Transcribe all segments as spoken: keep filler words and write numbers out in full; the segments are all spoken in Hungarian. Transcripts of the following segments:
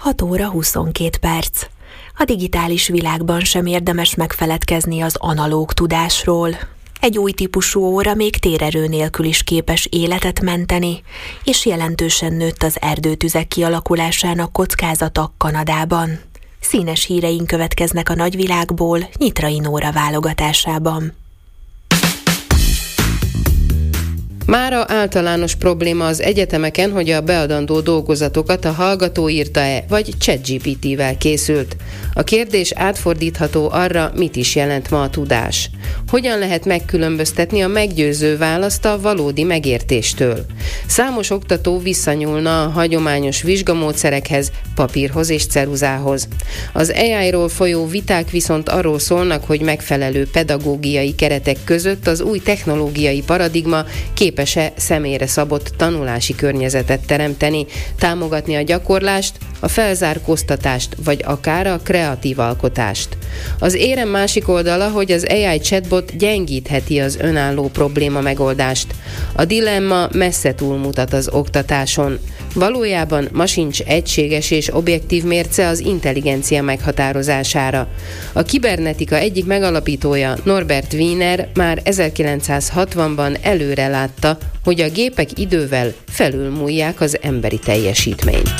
hat óra huszonkét perc. A digitális világban sem érdemes megfeledkezni az analóg tudásról. Egy új típusú óra még térerő nélkül is képes életet menteni, és jelentősen nőtt az erdőtüzek kialakulásának kockázata Kanadában. Színes híreink következnek a nagyvilágból Nyitrai Nóra válogatásában. Mára általános probléma az egyetemeken, hogy a beadandó dolgozatokat a hallgató írta-e, vagy ChatGPT-vel készült. A kérdés átfordítható arra, mit is jelent ma a tudás. Hogyan lehet megkülönböztetni a meggyőző választ a valódi megértéstől? Számos oktató visszanyúlna a hagyományos vizsgamódszerekhez, papírhoz és ceruzához. Az á í-ról folyó viták viszont arról szólnak, hogy megfelelő pedagógiai keretek között az új technológiai paradigma képes-e személyre szabott tanulási környezetet teremteni, támogatni a gyakorlást, a felzárkóztatást, vagy akár a kreatív alkotást. Az érem másik oldala, hogy az á í chatbot gyengítheti az önálló probléma megoldást. A dilemma messze túlmutat az oktatáson. Valójában ma sincs egységes és objektív mérce az intelligencia meghatározására. A kibernetika egyik megalapítója, Norbert Wiener már ezerkilencszázhatvanban előre látta, hogy a gépek idővel felülmúlják az emberi teljesítményt.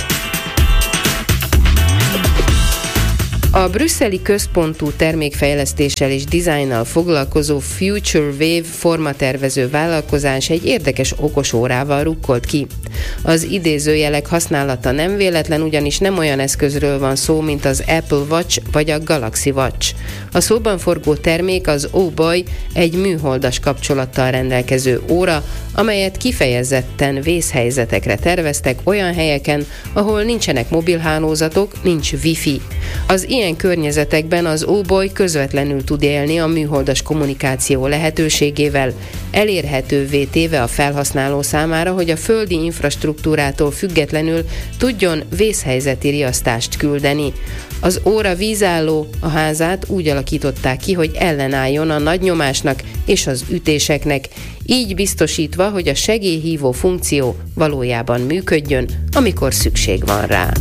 A brüsszeli központú termékfejlesztéssel és dizájnnal foglalkozó Future Wave formatervező vállalkozás egy érdekes okosórával rukkolt ki. Az idézőjelek használata nem véletlen, ugyanis nem olyan eszközről van szó, mint az Apple Watch vagy a Galaxy Watch. A szóban forgó termék az Oh-Boy, egy műholdas kapcsolattal rendelkező óra, amelyet kifejezetten vészhelyzetekre terveztek olyan helyeken, ahol nincsenek mobilhálózatok, nincs wifi. Az ilyen környezetekben az Oh-Boy közvetlenül tud élni a műholdas kommunikáció lehetőségével, elérhetővé téve a felhasználó számára, hogy a földi infrastruktúrától függetlenül tudjon vészhelyzeti riasztást küldeni. Az óra vízálló, a házát úgy alakították ki, hogy ellenálljon a nagy nyomásnak és az ütéseknek, így biztosítva, hogy a segélyhívó funkció valójában működjön, amikor szükség van rá.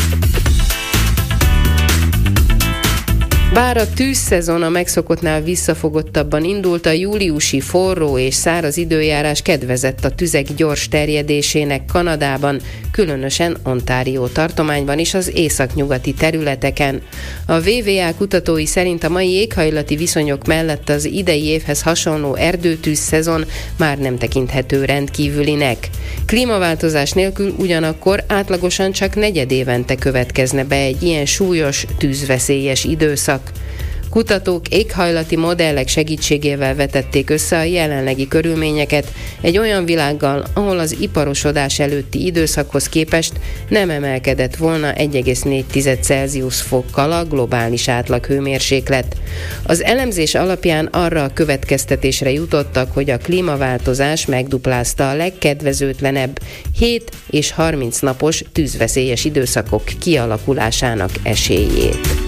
Bár a tűzszezon a megszokottnál visszafogottabban indult, a júliusi forró és száraz időjárás kedvezett a tüzek gyors terjedésének Kanadában, különösen Ontario tartományban és az északnyugati területeken. A vé vé á kutatói szerint a mai éghajlati viszonyok mellett az idei évhez hasonló erdőtűzszezon már nem tekinthető rendkívülinek. Klímaváltozás nélkül ugyanakkor átlagosan csak negyedévente következne be egy ilyen súlyos, tűzveszélyes időszak. Kutatók éghajlati modellek segítségével vetették össze a jelenlegi körülményeket egy olyan világgal, ahol az iparosodás előtti időszakhoz képest nem emelkedett volna egy egész négy Celsius fokkal a globális átlaghőmérséklet. Az elemzés alapján arra a következtetésre jutottak, hogy a klímaváltozás megduplázta a legkedvezőtlenebb hét és harminc napos tűzveszélyes időszakok kialakulásának esélyét.